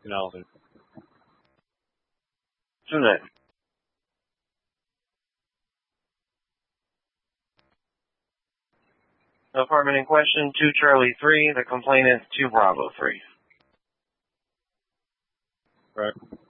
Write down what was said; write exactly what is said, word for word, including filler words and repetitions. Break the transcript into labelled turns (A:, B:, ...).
A: Nelson.
B: Tune. Apartment in question, two Charlie three. The complainant, two Bravo three.
A: Right.